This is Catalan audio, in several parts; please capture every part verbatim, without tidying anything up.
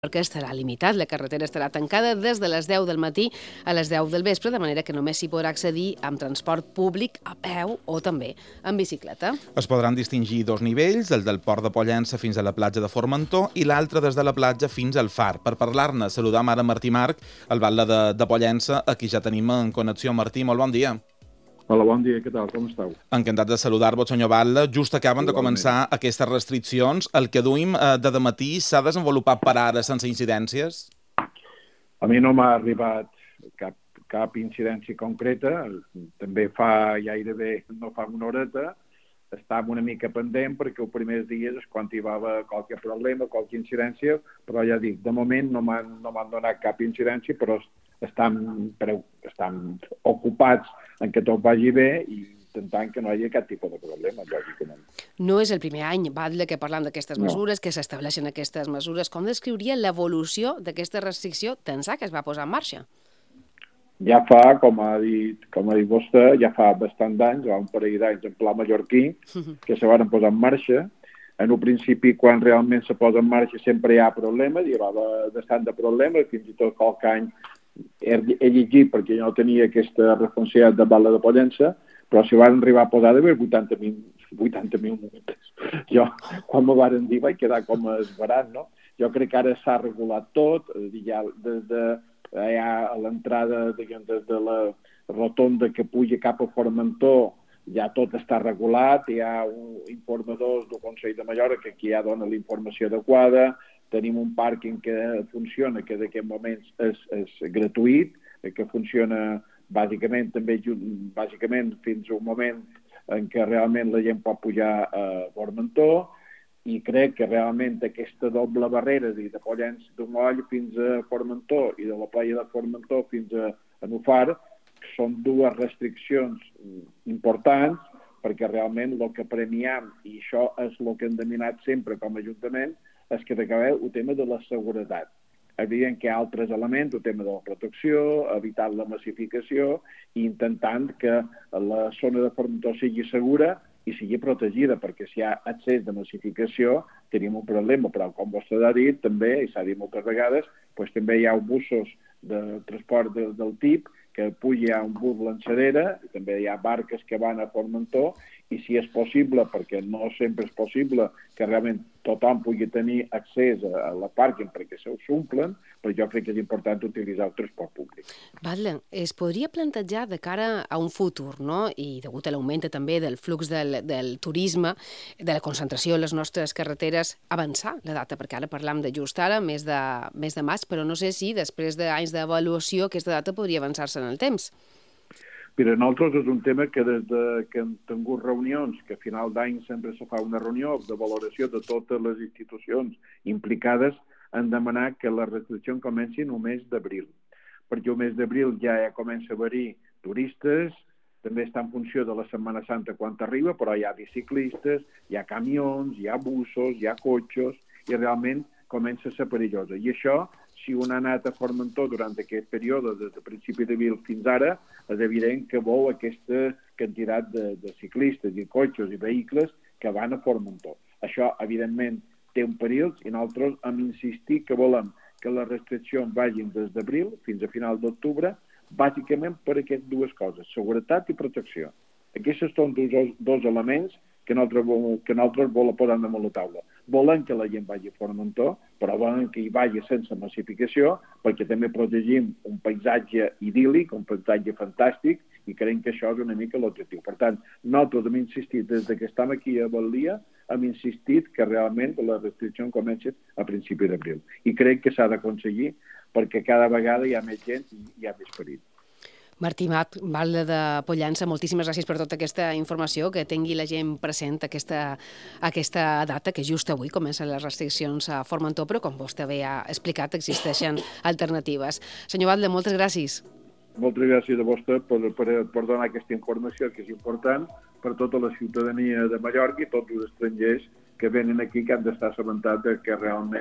perquè estarà limitat. La carretera estarà tancada des de les deu del matí a les deu del vespre, de manera que només s'hi podrà accedir amb transport públic, a peu o també en bicicleta. Es podran distingir dos nivells, el del port de Pollença fins a la platja de Formentor i l'altre des de la platja fins al far. Per parlar-ne, saludam ara Martí Marc, el batlle de, de Pollença, a qui ja tenim en connexió. Martí, molt bon dia. Hola, bon dia, què tal, com esteu? Encantat de saludar-vos, senyor batlle. Just acaben de començar aquestes restriccions. El que duim eh, de dematí s'ha desenvolupat per ara sense incidències? A mi no m'ha arribat cap, cap incidència concreta. També fa gairebé, no fa una horeta, estava una mica pendent perquè els primers dies és quan hi va haver qualque problema, qualque incidència, però ja dic, de moment no m'han no m'han donat cap incidència, però estan, estan ocupats en que tot vagi bé i intentant que no hi hagi cap tipus de problema, lògicament. No és el primer any, batlle, que parlam d'aquestes mesures, no. que s'estableixen aquestes mesures. Com descriuria l'evolució d'aquesta restricció d'ençà que es va posar en marxa? Ja fa, com ha dit, com ha dit vostè, ja fa bastant d'anys, un parell d'anys en pla mallorquí, que se van posar en marxa. En un principi, quan realment se posa en marxa, sempre hi ha problemes, hi va bastant de problemes, fins i tot qualque any he, he llegit, perquè jo no tenia aquesta responsabilitat de batlle de Pollença, però s'hi van arribar a posar d'haver vuitanta mil multes. Jo, quan m'ho van dir, vaig quedar com esverat, no? Jo crec que ara s'ha regulat tot, ja des de allà a l'entrada, diguem, des de la rotonda que puja cap a Formentor, ja tot està regulat, hi ha un informadors del Consell de Mallorca que ja dona la informació adequada, tenim un pàrquing que funciona, que d'aquest moments és, és gratuït, que funciona bàsicament també bàsicament fins a un moment en què realment la gent pot pujar a Formentor, i crec que realment aquesta doble barrera de Pollença de Moll fins a Formentor i de la playa de Formentor fins a, a Nufar són dues restriccions importants, perquè realment el que premiam, i això és el que hem demanat sempre com a Ajuntament, és que d'acabeu el tema de la seguretat. Evident que hi ha altres elements, el tema de la protecció, evitar la massificació i intentant que la zona de Formentor sigui segura i sigui protegida, perquè si hi ha excés de massificació tenim un problema, però com vostè ha dit també, i s'ha dit moltes vegades, doncs també hi ha busos de transport de, del tip que puja un bus lançadera, i també hi ha barques que van a Formentor, i si és possible, perquè no sempre és possible que realment tothom pugui tenir accés a, a la pàrquing perquè se s'omplen, però jo crec que és important utilitzar el transport públic. Batlle, es podria plantejar de cara a un futur, no? I degut a l'augment també del flux del, del turisme, de la concentració a les nostres carreteres, avançar la data, perquè ara parlam de just ara, mes de, mes de maig, però no sé si després d'anys d'avaluació aquesta data podria avançar-se en el temps. Mira, nosaltres és un tema que des de que hem tingut reunions, que a final d'any sempre se fa una reunió de valoració de totes les institucions implicades, en demanar que la restricció comenci en el mes d'abril. Perquè el mes d'abril ja, ja comença a haver-hi turistes, també està en funció de la Setmana Santa quan arriba, però hi ha biciclistes, hi ha camions, hi ha busos, hi ha cotxes, i realment comença a ser perillosa. I això, si un ha anat a Formentor durant aquest període, des del principi d'abril fins ara, és evident que veu aquesta quantitat de, de ciclistes i cotxes i vehicles que van a Formentor. Això, evidentment, té un perill i nosaltres hem insistit que volem que les restriccions vagin des d'abril fins a final d'octubre, bàsicament per aquestes dues coses, seguretat i protecció. Aquests són dos, dos elements que nosaltres, que nosaltres volem posar damunt la taula. Volem que la gent vagi a Formentor, però volen que hi vagi sense massificació, perquè també protegim un paisatge idíl·lic, un paisatge fantàstic, i creiem que això és una mica l'objectiu. Per tant, nosaltres hem insistit, des que estem aquí a Balia, hem insistit que realment la restricció comença a principi d'abril. I crec que s'ha d'aconseguir, perquè cada vegada hi ha més gent i hi ha més perill. Martí Marc, batlle de Pollença, moltíssimes gràcies per tota aquesta informació, que tingui la gent present aquesta, aquesta data, que just avui comencen les restriccions a Formentor, però com vostè bé ha explicat, existeixen alternatives. Senyor batlle, moltes gràcies. Moltes gràcies a vostè per, per, per donar aquesta informació, que és important per tota la ciutadania de Mallorca i tots els estrangers que venen aquí, que han d'estar assabentats que realment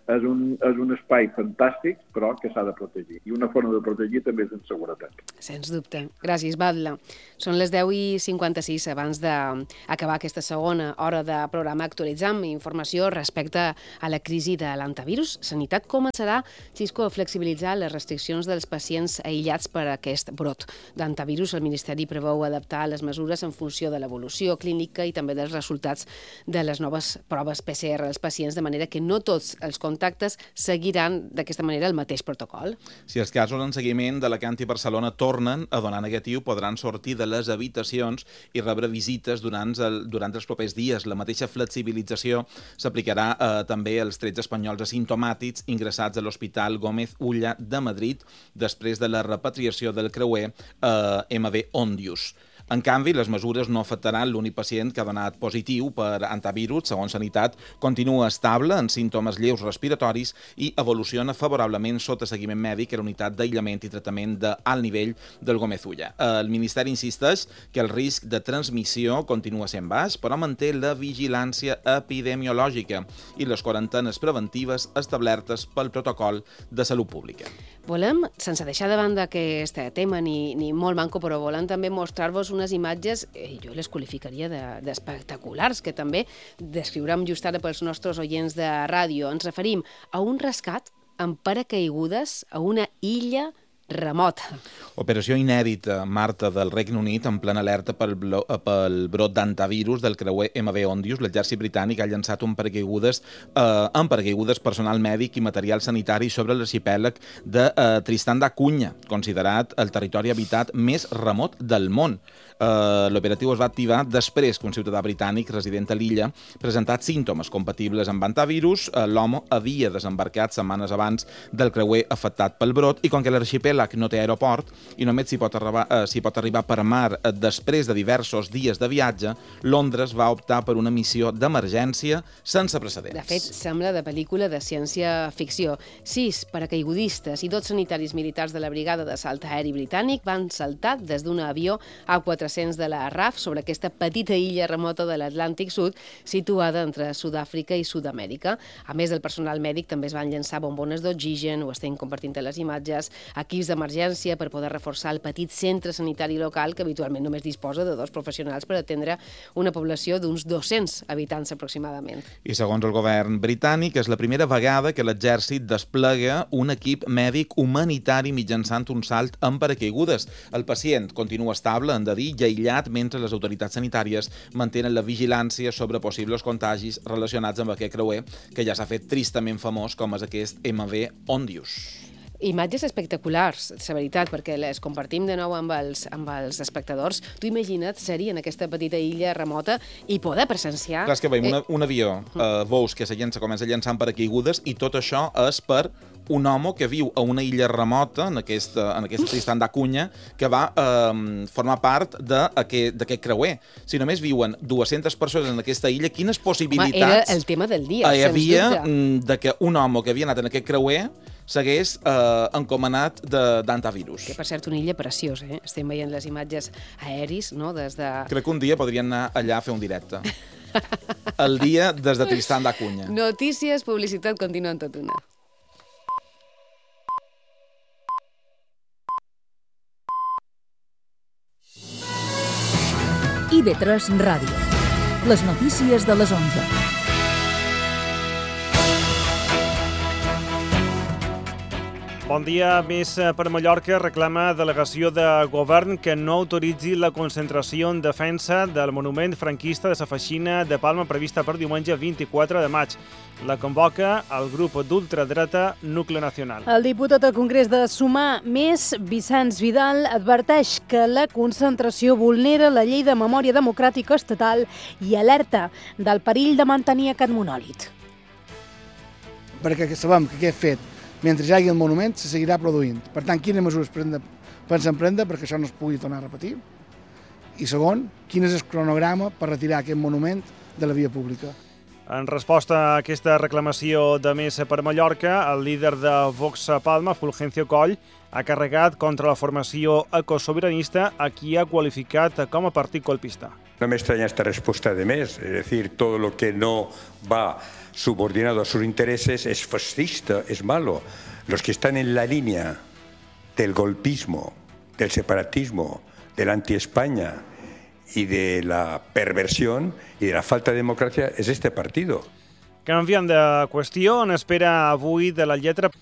és un, és un espai fantàstic, però que s'ha de protegir. I una forma de protegir també és en seguretat. Sens dubte. Gràcies, Batlle. Són les deu i cinquanta-sis. Abans d'acabar aquesta segona hora de programa, actualitzam informació respecte a la crisi de l'antivirus. Sanitat començarà, Xisco, a flexibilitzar les restriccions dels pacients aïllats per aquest brot d'antivirus. El Ministeri preveu adaptar les mesures en funció de l'evolució clínica i també dels resultats de les noves proves P C R als pacients, de manera que no tots els contactes seguiran d'aquesta manera el mateix protocol. Si els casos en seguiment d'Alacant i Barcelona tornen a donar negatiu, podran sortir de les habitacions i rebre visites durant, el, durant els propers dies. La mateixa flexibilització s'aplicarà eh, també als tretze espanyols asimptomàtics ingressats a l'Hospital Gómez Ulla de Madrid després de la repatriació del creuer eh, M V Ondius. En canvi, les mesures no afectaran l'únic pacient que ha donat positiu per antivirus. Segons Sanitat, continua estable en símptomes lleus respiratoris i evoluciona favorablement sota seguiment mèdic a la unitat d'aïllament i tractament d'alt nivell del Gómez Ulla. El Ministeri insisteix que el risc de transmissió continua sent baix, però manté la vigilància epidemiològica i les quarantenes preventives establertes pel protocol de salut pública. Volem, sense deixar de banda aquest tema ni, ni molt manco, però volem també mostrar-vos unes imatges, eh, jo les qualificaria d'espectaculars, de, que també descriurem just ara pels nostres oients de ràdio. Ens referim a un rescat amb paracaigudes a una illa remota. Operació inèdita, Marta, del Regne Unit, en plena alerta pel, pel brot d'antivirus del creuer M V Ondius. L'exèrcit britànic ha llançat un paracaigudes, eh, amb paracaigudes personal mèdic i material sanitari sobre l'arxipèlag de eh, Tristan da Cunha, considerat el territori habitat més remot del món. Eh, L'operatiu es va activar després que un ciutadà britànic resident a l'illa presentat símptomes compatibles amb antivirus. Eh, L'home havia desembarcat setmanes abans del creuer afectat pel brot i com que l'arxipèlag no té aeroport i només s'hi pot, arribar, eh, s'hi pot arribar per mar eh, després de diversos dies de viatge, Londres va optar per una missió d'emergència sense precedents. De fet, sembla de pel·lícula de ciència-ficció. Sis paracaigudistes i dos sanitaris militars de la Brigada de Salt Aeri Britànic van saltar des d'un avió A quatre-cents de la R A F sobre aquesta petita illa remota de l'Atlàntic Sud situada entre Sud-àfrica i Sud-amèrica. A més del personal mèdic, també es van llançar bombones d'oxigen, ho estem compartint a les imatges, equips d'emergència per poder reforçar el petit centre sanitari local que habitualment només disposa de dos professionals per atendre una població d'uns dos-cents habitants aproximadament. I segons el govern britànic, és la primera vegada que l'exèrcit desplega un equip mèdic humanitari mitjançant un salt amb paracaigudes. El pacient continua estable, hem de dir, i aïllat, mentre les autoritats sanitàries mantenen la vigilància sobre possibles contagis relacionats amb aquest creuer, que ja s'ha fet tristament famós com és aquest M V Ondius. Imatges espectaculars, la veritat, perquè les compartim de nou amb els, amb els espectadors. Tu imagina't ser-hi en aquesta petita illa remota i poder presenciar... Clar, és que veiem una, un avió, eh, veus que se llença, comença llançant paracaigudes i tot això és per un home que viu a una illa remota, en aquesta, en aquesta Tristan da Cunha, que va eh, formar part d'aquest creuer. Si només viuen dues-centes persones en aquesta illa, quines possibilitats... Home, era el tema del dia, hi havia sens dubte. De que un home que havia anat en aquest creuer s'hagués eh, encomanat d'antivirus. Que, per cert, una illa preciosa, eh? Estem veient les imatges aeris, no?, des de... Crec que un dia podrien anar allà a fer un directe. El dia des de Tristan da Cunha. Notícies, publicitat, continuen tot una. I V tres Ràdio. Les notícies de les onze. Bon dia. Més per Mallorca reclama delegació de govern que no autoritzi la concentració en defensa del monument franquista de la Feixina de Palma prevista per diumenge vint-i-quatre de maig. La convoca el grup d'ultradreta Nucli Nacional. El diputat al Congrés de Sumar Més, Vicenç Vidal, adverteix que la concentració vulnera la llei de memòria democràtica estatal i alerta del perill de mantenir aquest monòlit. Perquè sabem que aquest fet, mentre hi hagi el monument, se seguirà produint. Per tant, quines mesures pensen prendre perquè això no es pugui tornar a repetir? I segon, quin és el cronograma per retirar aquest monument de la via pública? En resposta a aquesta reclamació de Més per Mallorca, el líder de Vox a Palma, Fulgencio Coll, ha carregat contra la formació ecosoberanista a qui ha qualificat com a partit colpista. No me extraña esta respuesta de Més, es decir, todo lo que no va subordinado a sus intereses es fascista, es malo. Los que están en la línea del golpismo, del separatismo, del anti-España y de la perversión y de la falta de democracia es este partido. Canviant de qüestió, en espera avui de la lletra